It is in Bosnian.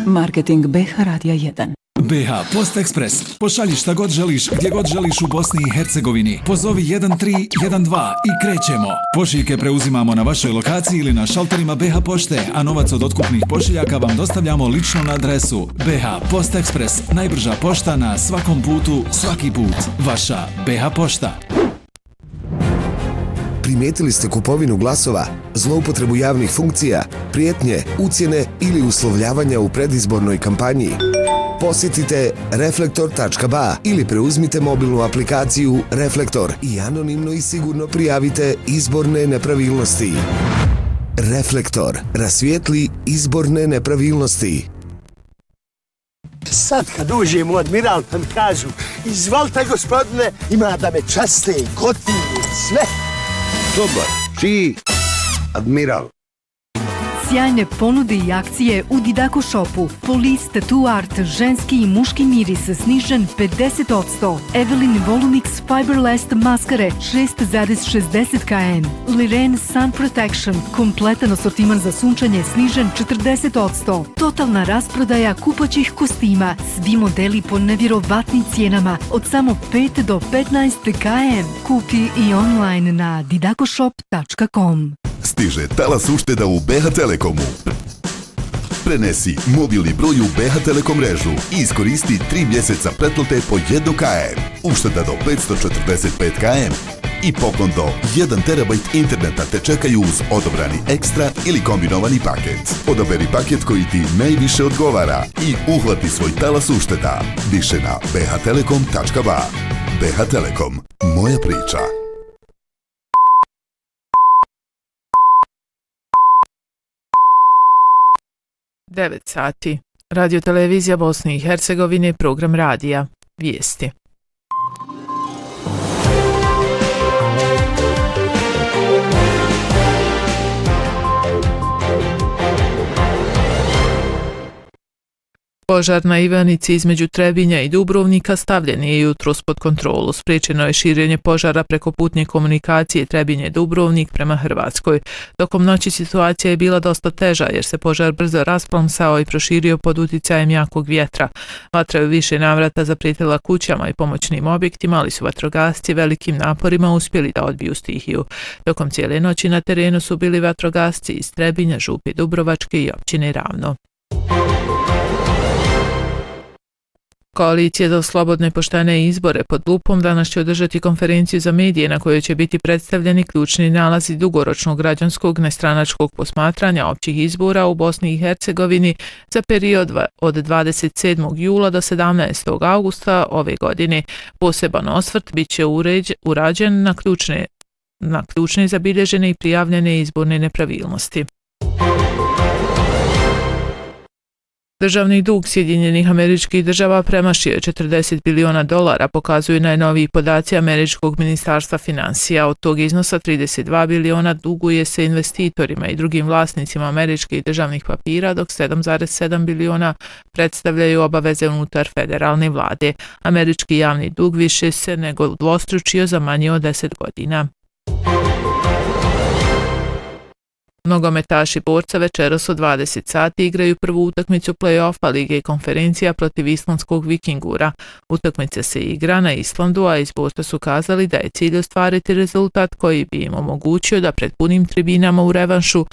Marketing BH Radija 1. BH Post Express. Pošalji šta god želiš, gdje god želiš u Bosni i Hercegovini. Pozovi 1312 i krećemo. Pošiljke preuzimamo na vašoj lokaciji ili na šalterima BH Pošte, a novac od otkupnih pošiljaka vam dostavljamo lično na adresu. BH Post Express. Najbrža pošta na svakom putu, svaki put. Vaša BH Pošta. Primijetili ste kupovinu glasova, zloupotrebu javnih funkcija, prijetnje, ucjene ili uslovljavanja u predizbornoj kampanji? Posjetite reflektor.ba ili preuzmite mobilnu aplikaciju Reflektor i anonimno i sigurno prijavite izborne nepravilnosti. Reflektor rasvijetli izborne nepravilnosti. Sad kad uđemo u Admiral pa mi kažu izvolite gospodine, ima da me časte, gotivi, sve. Dobar, čiji Admiral. Sjajne ponude i akcije u Didako Shopu. Police Tattoo Art, ženski i muški miris snižen 50%. Evelyn Volumix Fiberlast maskare 6,60 km. Liren Sun Protection, kompletan asortiman za sunčanje snižen 40%. Totalna rasprodaja kupaćih kostima. Svi modeli po nevjerovatnim cijenama od samo 5 do 15 km. Kupi i online na didakoshop.com. Stiže talas ušteda u BH Telekomu. Prenesi mobilni broj u BH Telekom mrežu i iskoristi 3 mjeseca pretplate po 1 km. Ušteda do 545 km i poklon do 1 terabajt interneta te čekaju uz odobrani ekstra ili kombinovani paket. Odaberi paket koji ti najviše odgovara i uhvati svoj talas ušteda. Više na bhtelekom.ba. BH Telekom. Moja priča. 9 sati. Radio televizija Bosne i Hercegovine, program radija. Vijesti. Požar na Ivanici između Trebinja i Dubrovnika stavljen je jutros pod kontrolu. Spriječeno je širenje požara preko putne komunikacije Trebinje-Dubrovnik prema Hrvatskoj. Tokom noći situacija je bila dosta teža jer se požar brzo rasplomsao i proširio pod utjecajem jakog vjetra. Vatra je u više navrata zaprijetila kućama i pomoćnim objektima, ali su vatrogasci velikim naporima uspjeli da odbiju stihiju. Tokom cijele noći na terenu su bili vatrogasci iz Trebinja, Župe Dubrovačke i općine Ravno. Koalicija za slobodne i poštene izbore pod lupom danas će održati konferenciju za medije na kojoj će biti predstavljeni ključni nalazi dugoročnog građanskog nestranačkog posmatranja općih izbora u Bosni i Hercegovini za period od 27. jula do 17. augusta ove godine. Poseban osvrt bit će urađen na ključne zabilježene i prijavljene izborne nepravilnosti. Državni dug Sjedinjenih Američkih Država premašio je $40 biliona, pokazuju najnoviji podaci Američkog ministarstva financija. Od tog iznosa 32 biliona duguje se investitorima i drugim vlasnicima američkih državnih papira, dok 7,7 biliona predstavljaju obaveze unutar federalne vlade. Američki javni dug više se nego udvostručio za manje od 10 godina. Nogometaši Borca večeras od 20 sati igraju prvu utakmicu play-offa Lige i konferencija protiv islandskog Vikingura. Utakmica se igra na Islandu, a iz Borca su kazali da je cilj ostvariti rezultat koji bi im omogućio da pred punim tribinama u revanšu